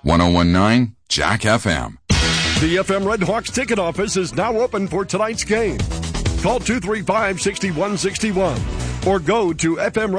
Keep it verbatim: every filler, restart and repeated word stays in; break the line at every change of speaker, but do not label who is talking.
ten nineteen Jack F M.
The F M Red Hawks ticket office is now open for tonight's game. Call two three five, six one six one or go to F M